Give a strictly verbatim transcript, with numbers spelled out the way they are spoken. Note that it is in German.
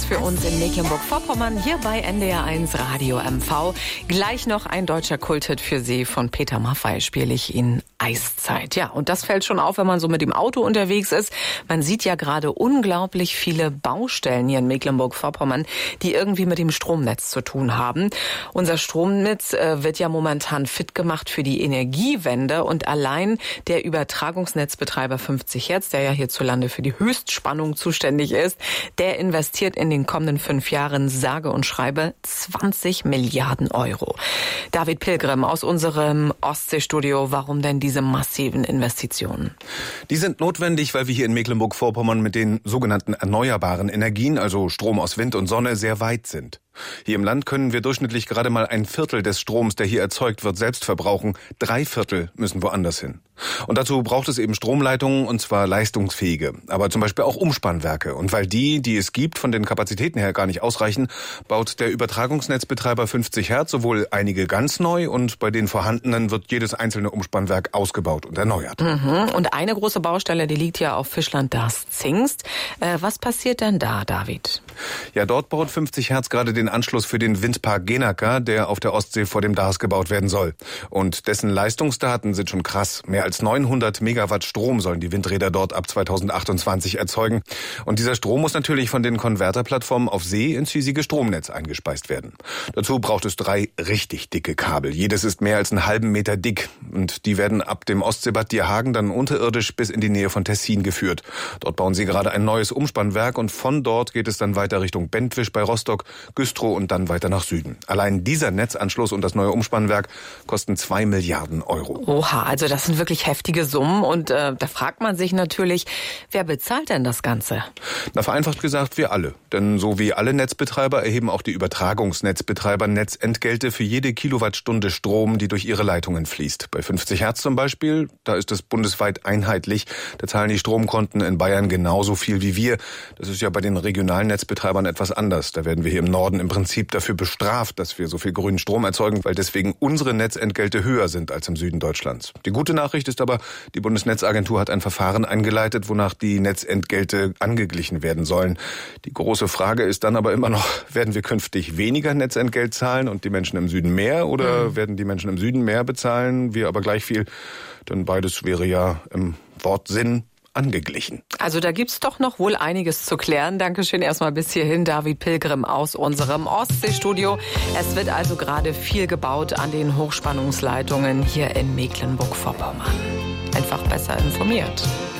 für uns in Mecklenburg-Vorpommern, hier bei N D R eins Radio M V. Gleich noch ein deutscher Kulthit für Sie von Peter Maffay, spiele ich Ihnen Eiszeit. Ja, und das fällt schon auf, wenn man so mit dem Auto unterwegs ist. Man sieht ja gerade unglaublich viele Baustellen hier in Mecklenburg-Vorpommern, die irgendwie mit dem Stromnetz zu tun haben. Unser Stromnetz äh, wird ja momentan fit gemacht für die Energiewende und allein der Übertragungsnetzbetreiber fünfzig Hertz, der ja hierzulande für die Höchstspannung zuständig ist, der investiert in den kommenden fünf Jahren sage und schreibe zwanzig Milliarden Euro. David Pilgrim aus unserem Ostseestudio, warum denn diese massiven Investitionen? Die sind notwendig, weil wir hier in Mecklenburg-Vorpommern mit den sogenannten erneuerbaren Energien, also Strom aus Wind und Sonne, sehr weit sind. Hier im Land können wir durchschnittlich gerade mal ein Viertel des Stroms, der hier erzeugt wird, selbst verbrauchen. Drei Viertel müssen woanders hin. Und dazu braucht es eben Stromleitungen, und zwar leistungsfähige, aber zum Beispiel auch Umspannwerke. Und weil die, die es gibt, von den Kapazitäten her gar nicht ausreichen, baut der Übertragungsnetzbetreiber fünfzig Hertz sowohl einige ganz neu und bei den vorhandenen wird jedes einzelne Umspannwerk ausgebaut und erneuert. Mhm. Und eine große Baustelle, die liegt ja auf Fischland-Darß-Zingst. Äh, was passiert denn da, David? Ja, dort baut fünfzig Hertz gerade den Anschluss für den Windpark Gennaker, der auf der Ostsee vor dem Darß gebaut werden soll. Und dessen Leistungsdaten sind schon krass. Mehr als neunhundert Megawatt Strom sollen die Windräder dort ab zweitausendachtundzwanzig erzeugen. Und dieser Strom muss natürlich von den Konverterplattformen auf See ins hiesige Stromnetz eingespeist werden. Dazu braucht es drei richtig dicke Kabel. Jedes ist mehr als einen halben Meter dick. Und die werden ab dem Ostseebad Dierhagen dann unterirdisch bis in die Nähe von Tessin geführt. Dort bauen sie gerade ein neues Umspannwerk und von dort geht es dann weiter Richtung Bentwisch bei Rostock, Güstrow und dann weiter nach Süden. Allein dieser Netzanschluss und das neue Umspannwerk kosten zwei Milliarden Euro. Oha, also das sind wirklich heftige Summen und äh, da fragt man sich natürlich, wer bezahlt denn das Ganze? Na, vereinfacht gesagt, wir alle. Denn so wie alle Netzbetreiber erheben auch die Übertragungsnetzbetreiber Netzentgelte für jede Kilowattstunde Strom, die durch ihre Leitungen fließt. Bei fünfzig Hertz zum Beispiel, da ist es bundesweit einheitlich. Da zahlen die Stromkonten in Bayern genauso viel wie wir. Das ist ja bei den regionalen Netzbetreibern etwas anders. Da werden wir hier im Norden im Prinzip dafür bestraft, dass wir so viel grünen Strom erzeugen, weil deswegen unsere Netzentgelte höher sind als im Süden Deutschlands. Die gute Nachricht ist aber, die Bundesnetzagentur hat ein Verfahren eingeleitet, wonach die Netzentgelte angeglichen werden sollen. Die große Frage ist dann aber immer noch, werden wir künftig weniger Netzentgelt zahlen und die Menschen im Süden mehr oder mhm. werden die Menschen im Süden mehr bezahlen, wir aber gleich viel? Denn beides wäre ja im Wortsinn angeglichen. Also da gibt's doch noch wohl einiges zu klären. Dankeschön erstmal bis hierhin, David Pilgrim aus unserem Ostseestudio. Es wird also gerade viel gebaut an den Hochspannungsleitungen hier in Mecklenburg-Vorpommern. Einfach besser informiert.